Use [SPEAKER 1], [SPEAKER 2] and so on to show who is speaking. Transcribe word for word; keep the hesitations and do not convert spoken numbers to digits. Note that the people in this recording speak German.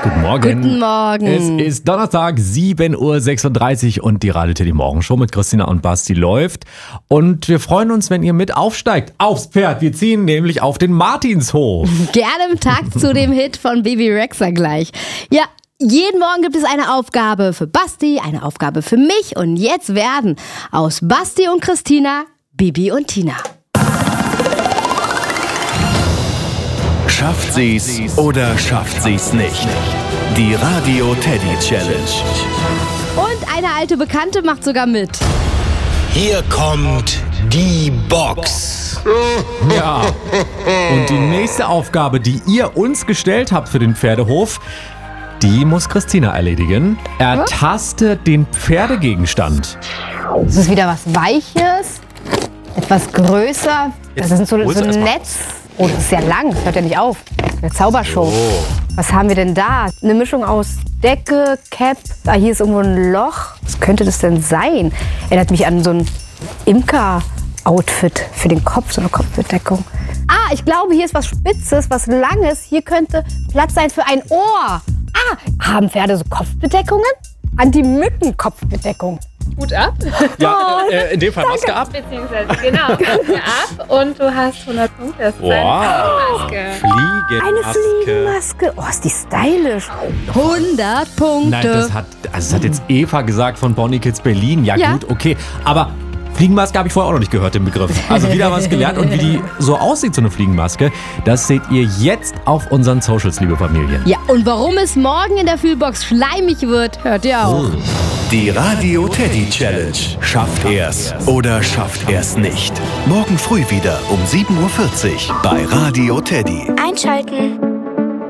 [SPEAKER 1] Guten Morgen.
[SPEAKER 2] Guten Morgen.
[SPEAKER 1] Es ist Donnerstag, sieben Uhr sechsunddreißig und die Radio Teddy Morgenshow mit Christina und Basti läuft. Und wir freuen uns, wenn ihr mit aufsteigt aufs Pferd. Wir ziehen nämlich auf den Martinshof.
[SPEAKER 2] Gerne im Takt zu dem Hit von Bibi Rexha gleich. Ja, jeden Morgen gibt es eine Aufgabe für Basti, eine Aufgabe für mich. Und jetzt werden aus Basti und Christina Bibi und Tina.
[SPEAKER 3] Schafft sie's oder schafft sie's nicht? Die Radio Teddy Challenge.
[SPEAKER 2] Und eine alte Bekannte macht sogar mit.
[SPEAKER 4] Hier kommt die Box.
[SPEAKER 1] Ja. Und die nächste Aufgabe, die ihr uns gestellt habt für den Pferdehof, die muss Christina erledigen. Ertaste den Pferdegegenstand.
[SPEAKER 5] Es ist wieder was Weiches, etwas größer. Das ist so, so ein Netz. Oh, das ist sehr lang, das hört ja nicht auf. Eine Zaubershow. Oh. Was haben wir denn da? Eine Mischung aus Decke, Cap. Ah, hier ist irgendwo ein Loch. Was könnte das denn sein? Erinnert mich an so ein Imker-Outfit für den Kopf, so eine Kopfbedeckung. Ah, ich glaube, hier ist was Spitzes, was Langes. Hier könnte Platz sein für ein Ohr. Ah, haben Pferde so Kopfbedeckungen? Anti-Mücken-Kopfbedeckung.
[SPEAKER 6] Hut ab.
[SPEAKER 1] Ja, äh, in dem Fall Maske ab.
[SPEAKER 6] Beziehungsweise, genau, Maske ab und du hast hundert Punkte. Das ist
[SPEAKER 1] Wow.
[SPEAKER 6] eine Fliegenmaske.
[SPEAKER 5] Eine
[SPEAKER 1] Fliegenmaske.
[SPEAKER 5] Fliegenmaske. Oh, ist die stylisch.
[SPEAKER 2] hundert Punkte.
[SPEAKER 1] Nein, das hat, also das hat jetzt Eva gesagt von Bonnie Kids Berlin. Ja,
[SPEAKER 2] Ja.
[SPEAKER 1] gut, okay. Aber Fliegenmaske habe ich vorher auch noch nicht gehört, den Begriff. Also wieder was gelernt. Und wie die so aussieht, so eine Fliegenmaske, das seht ihr jetzt auf unseren Socials, liebe Familie.
[SPEAKER 2] Ja, und warum es morgen in der Fühlbox schleimig wird, hört ihr auch.
[SPEAKER 3] Die Radio Teddy Challenge. Schafft er's oder schafft er's nicht? Morgen früh wieder um sieben Uhr vierzig bei Radio Teddy.
[SPEAKER 7] Einschalten.